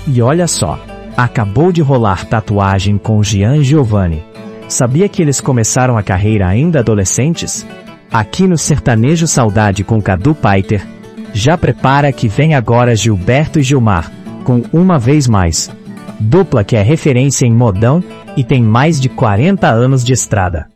E olha só, acabou de rolar tatuagem com Gian e Giovanni. Sabia que eles começaram a carreira ainda adolescentes? Aqui no Sertanejo Saudade com Cadu Paiter, já prepara que vem agora Gilberto e Gilmar, com Uma Vez Mais. Dupla que é referência em modão e tem mais de 40 anos de estrada.